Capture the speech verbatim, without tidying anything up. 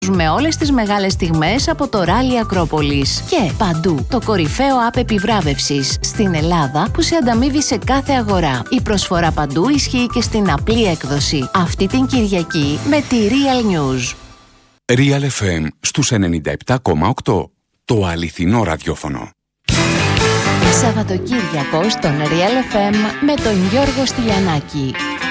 με όλες τις μεγάλες στιγμές από το Ράλι Ακρόπολης. Και παντού το κορυφαίο app επιβράβευσης στην Ελλάδα που σε ανταμείβει σε κάθε αγορά. Η προσφορά παντού ισχύει και στην απλή έκδοση. Αυτή την Κυριακή με τη Real News. Real εφ εμ στους ενενήντα επτά κόμμα οκτώ. Το αληθινό ραδιόφωνο. Σαββατοκύριακο στον Real εφ εμ με τον Γιώργο Στυλιανάκη.